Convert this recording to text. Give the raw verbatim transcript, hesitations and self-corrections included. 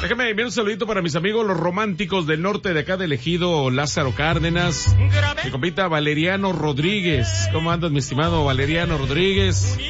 Déjame enviar un saludito para mis amigos los románticos del norte de acá del ejido Lázaro Cárdenas. Mi compita Valeriano Rodríguez. ¿Cómo andas, mi estimado Valeriano Rodríguez?